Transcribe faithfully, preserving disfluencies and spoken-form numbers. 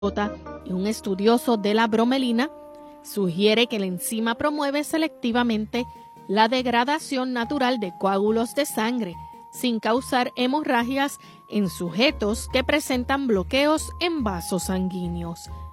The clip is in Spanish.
y un estudioso de la bromelina, sugiere que la enzima promueve selectivamente la degradación natural de coágulos de sangre sin causar hemorragias en sujetos que presentan bloqueos en vasos sanguíneos.